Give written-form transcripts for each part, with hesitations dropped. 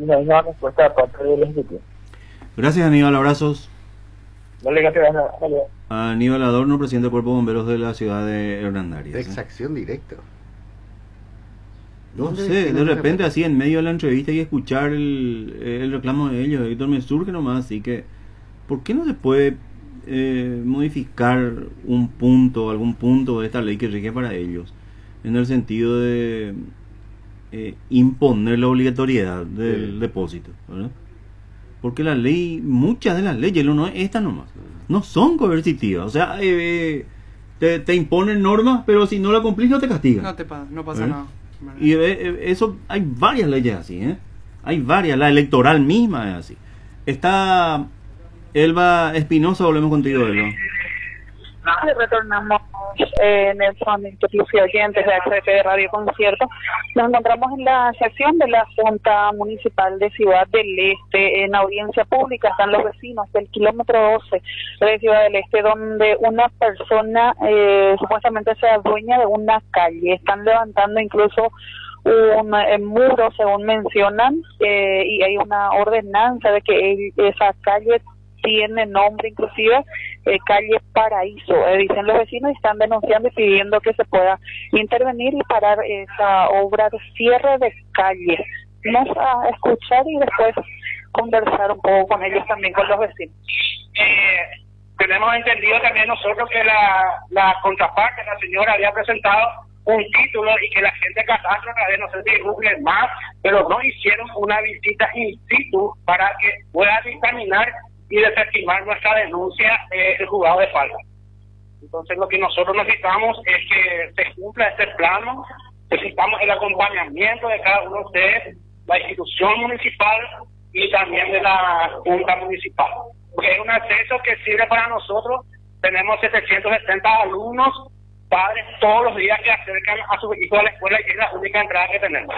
y no hay una respuesta de parte del Ejecutivo. Gracias, Aníbal. Abrazos. Dale, gracias. Hasta luego. Aníbal Adorno, presidente del Cuerpo de Bomberos de la ciudad de Hernandarias. De exacción directa. No sé, de repente así en medio de la entrevista y escuchar el reclamo de ellos, Héctor, me surge nomás, así que ¿por qué no se puede modificar algún punto de esta ley que rige para ellos, en el sentido de imponer la obligatoriedad del depósito, ¿verdad? Porque la ley, muchas de las leyes, no es esta nomás, no son coercitivas, o sea, te imponen normas, pero si no la cumplís no te castigan. No pasa nada. Y eso, hay varias leyes así, hay varias, la electoral misma es así. Está Elba Espinosa, volvemos contigo, Elba. Retornamos en el Fomento y oyentes de HDP Radio Concierto. Nos encontramos en la sesión de la Junta Municipal de Ciudad del Este. En audiencia pública están los vecinos del kilómetro 12 de Ciudad del Este, donde una persona supuestamente sea dueña de una calle. Están levantando incluso un muro, según mencionan, y hay una ordenanza de que esa calle tiene nombre, inclusive calle Paraíso, dicen los vecinos, y están denunciando y pidiendo que se pueda intervenir y parar esa obra de cierre de calle. Vamos a escuchar y después conversar un poco con ellos también, con los vecinos. Tenemos entendido también nosotros que la contraparte, la señora, había presentado un título y que la gente catastro a través, no sé si Google más, pero no hicieron una visita in situ para que pueda dictaminar y desestimar nuestra denuncia el juzgado de falta. Entonces lo que nosotros necesitamos es que se cumpla este plano, necesitamos el acompañamiento de cada uno de ustedes, la institución municipal y también de la Junta Municipal. Porque es un acceso que sirve para nosotros, tenemos 770 alumnos, padres todos los días que acercan a sus hijos a la escuela y es la única entrada que tenemos.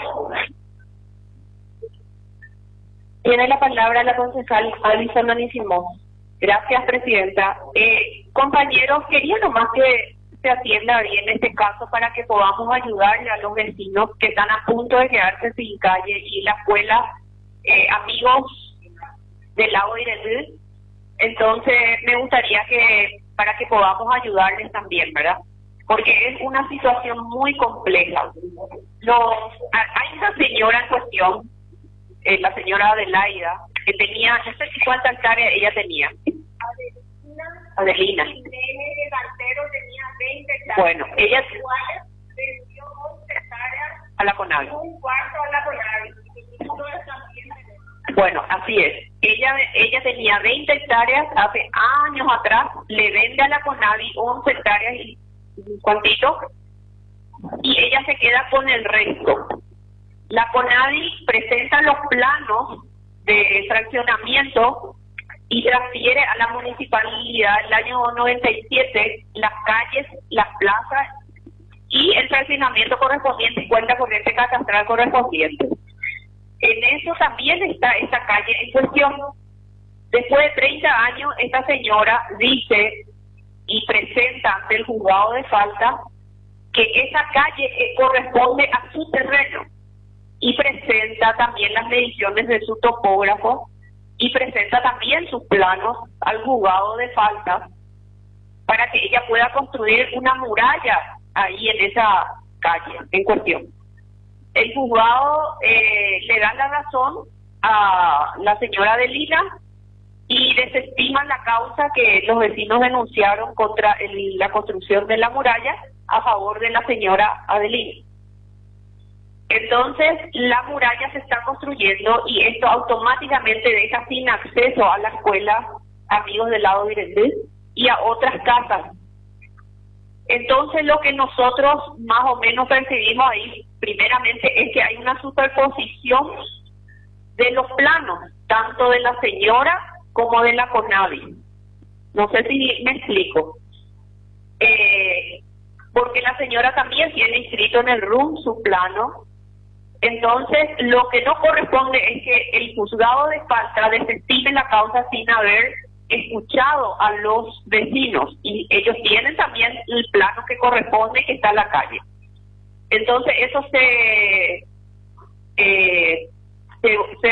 Tiene la palabra la concejal Alison Anisimón. Gracias, presidenta. Compañeros, quería nomás que se atienda bien este caso para que podamos ayudarle a los vecinos que están a punto de quedarse sin calle y la escuela, amigos del lago Irendú. Entonces, me gustaría que para que podamos ayudarles también, ¿verdad? Porque es una situación muy compleja. Hay una señora en cuestión, la señora Adelaida, que tenía, no sé cuántas hectáreas ella tenía. Adelina. Bueno, ella vendió 11 hectáreas a la CONAVI. Un cuarto a la CONAVI. Bueno, así es. Ella tenía 20 hectáreas hace años atrás, le vende a la CONAVI 11 hectáreas y cuantito, y ella se queda con el resto. La CONAVI presenta los planos de fraccionamiento y transfiere a la municipalidad el año 97 las calles, las plazas y el fraccionamiento correspondiente y cuenta corriente catastral correspondiente. En eso también está esa calle en cuestión. Después de 30 años, esta señora dice y presenta ante el juzgado de falta que esa calle corresponde a su terreno y presenta también las mediciones de su topógrafo y presenta también sus planos al juzgado de falta para que ella pueda construir una muralla ahí en esa calle en cuestión. El juzgado le da la razón a la señora Adelina y desestiman la causa que los vecinos denunciaron contra la construcción de la muralla a favor de la señora Adelina. Entonces, la muralla se está construyendo y esto automáticamente deja sin acceso a la escuela Amigos del Lago Irendú y a otras casas. Entonces, lo que nosotros más o menos percibimos ahí, primeramente, es que hay una superposición de los planos, tanto de la señora como de la CONAVI. No sé si me explico. Porque la señora también tiene inscrito en el RUM su plano. Entonces, lo que no corresponde es que el juzgado de falta desestime la causa sin haber escuchado a los vecinos. Y ellos tienen también el plano que corresponde, que está en la calle. Entonces, eso se